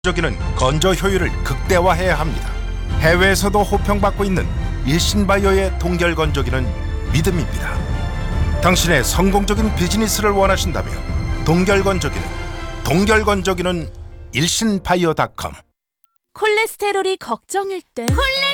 건조기는 건조 효율을 극대화해야 합니다. 해외에서도 호평받고 있는 일신바이오의 동결 건조기는 믿음입니다. 당신의 성공적인 비즈니스를 원하신다면 동결 건조기는 일신바이오닷컴. 콜레스테롤이 걱정일 땐